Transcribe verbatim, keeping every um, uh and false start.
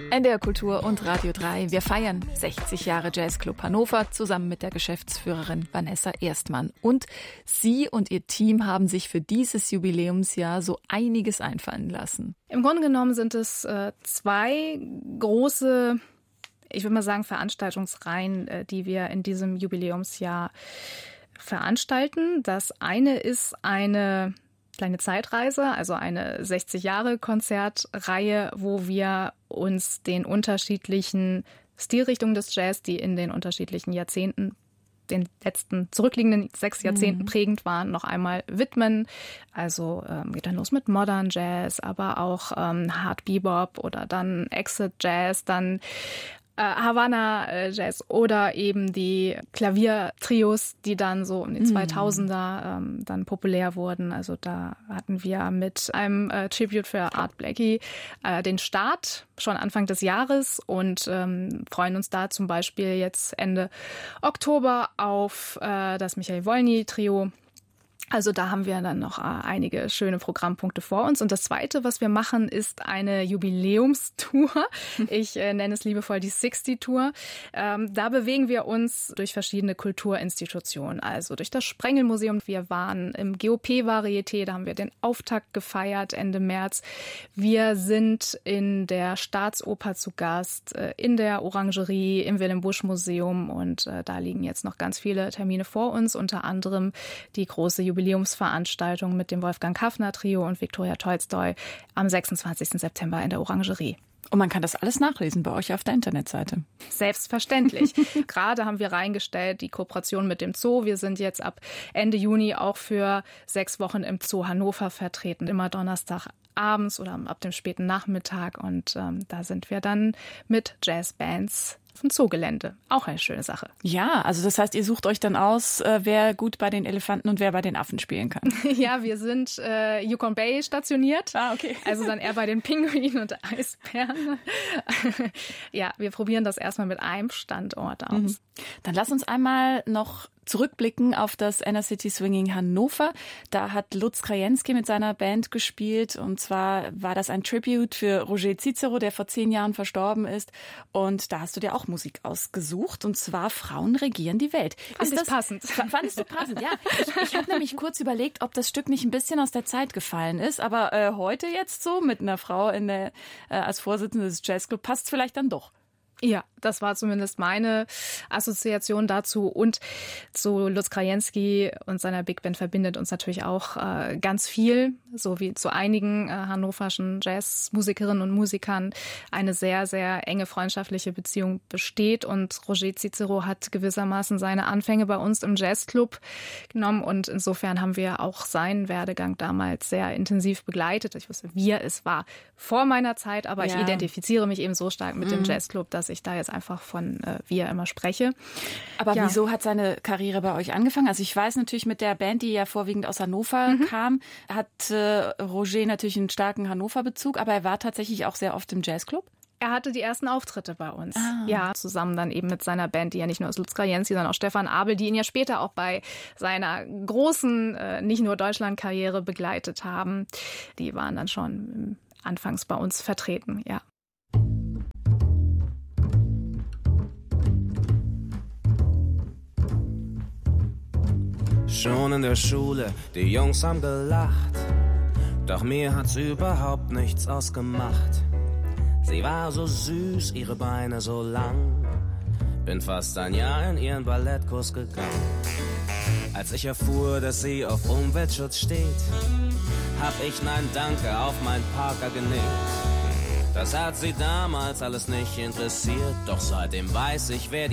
N D R Kultur und Radio drei. Wir feiern sechzig Jahre Jazzclub Hannover zusammen mit der Geschäftsführerin Vanessa Erstmann. Und Sie und Ihr Team haben sich für dieses Jubiläumsjahr so einiges einfallen lassen. Im Grunde genommen sind es äh, zwei große, ich würde mal sagen, Veranstaltungsreihen, äh, die wir in diesem Jubiläumsjahr veranstalten. Das eine ist eine kleine Zeitreise, also eine sechzig Jahre Konzertreihe, wo wir uns den unterschiedlichen Stilrichtungen des Jazz, die in den unterschiedlichen Jahrzehnten, den letzten zurückliegenden sechs Jahrzehnten mhm. prägend waren, noch einmal widmen. Also ähm, geht dann los mit Modern Jazz, aber auch ähm, Hard Bebop oder dann Acid Jazz, dann Havana Jazz oder eben die Klaviertrios, die dann so um die zweitausender ähm, dann populär wurden. Also da hatten wir mit einem äh, Tribute für Art Blakey äh, den Start schon Anfang des Jahres und ähm, freuen uns da zum Beispiel jetzt Ende Oktober auf äh, das Michael Wolny Trio. Also da haben wir dann noch einige schöne Programmpunkte vor uns. Und das Zweite, was wir machen, ist eine Jubiläumstour. Ich äh, nenne es liebevoll die sechzig-Tour. Ähm, da bewegen wir uns durch verschiedene Kulturinstitutionen, also durch das Sprengelmuseum. Wir waren im G O P-Varieté, da haben wir den Auftakt gefeiert Ende März. Wir sind in der Staatsoper zu Gast, äh, in der Orangerie, im Wilhelm-Busch-Museum. Und äh, da liegen jetzt noch ganz viele Termine vor uns, unter anderem die große Jubiläumstour. Jubiläumsveranstaltung mit dem Wolfgang Kaffner Trio und Viktoria Tolstoi am sechsundzwanzigsten September in der Orangerie. Und man kann das alles nachlesen bei euch auf der Internetseite. Selbstverständlich. Gerade haben wir reingestellt die Kooperation mit dem Zoo. Wir sind jetzt ab Ende Juni auch für sechs Wochen im Zoo Hannover vertreten. Immer Donnerstag abends oder ab dem späten Nachmittag. Und ähm, da sind wir dann mit Jazzbands auf dem Zoogelände. Auch eine schöne Sache. Ja, also das heißt, ihr sucht euch dann aus, äh, wer gut bei den Elefanten und wer bei den Affen spielen kann. Ja, wir sind äh, Yukon Bay stationiert. Ah, okay. Also dann eher bei den Pinguinen und Eisbären. Ja, wir probieren das erstmal mit einem Standort aus. Mhm. Dann lass uns einmal noch zurückblicken auf das Inner City Swinging Hannover. Da hat Lutz Krajewski mit seiner Band gespielt. Und zwar war das ein Tribute für Roger Cicero, der vor zehn Jahren verstorben ist. Und da hast du dir auch Musik ausgesucht. Und zwar Frauen regieren die Welt. Fand ist ich das passend. Fandest du passend, ja. Ich, ich habe nämlich kurz überlegt, ob das Stück nicht ein bisschen aus der Zeit gefallen ist. Aber äh, heute jetzt so mit einer Frau in der, äh, als Vorsitzende des Jazzclub passt es vielleicht dann doch. Ja, das war zumindest meine Assoziation dazu. Und zu Lutz Krajewski und seiner Big Band verbindet uns natürlich auch äh, ganz viel, so wie zu einigen äh, hannoverschen Jazzmusikerinnen und Musikern eine sehr, sehr enge freundschaftliche Beziehung besteht. Und Roger Cicero hat gewissermaßen seine Anfänge bei uns im Jazzclub genommen. Und insofern haben wir auch seinen Werdegang damals sehr intensiv begleitet. Ich wusste, wir, es war vor meiner Zeit, aber ja. Ich identifiziere mich eben so stark mit mhm. dem Jazzclub, dass ich da jetzt einfach von äh, wir immer spreche. Aber ja. Wieso hat seine Karriere bei euch angefangen? Also ich weiß natürlich mit der Band, die ja vorwiegend aus Hannover mhm. kam, hat äh, Roger natürlich einen starken Hannover-Bezug, aber er war tatsächlich auch sehr oft im Jazzclub. Er hatte die ersten Auftritte bei uns. Ah. Ja, zusammen dann eben mit seiner Band, die ja nicht nur aus Lutz Krajewski, sondern auch Stefan Abel, die ihn ja später auch bei seiner großen, äh, nicht nur Deutschland-Karriere begleitet haben. Die waren dann schon anfangs bei uns vertreten, ja. Schon in der Schule, die Jungs haben gelacht, doch mir hat's überhaupt nichts ausgemacht. Sie war so süß, ihre Beine so lang, bin fast ein Jahr in ihren Ballettkurs gegangen. Als ich erfuhr, dass sie auf Umweltschutz steht, hab ich Nein Danke auf mein Parker genickt. Das hat sie damals alles nicht interessiert, doch seitdem weiß ich, wer die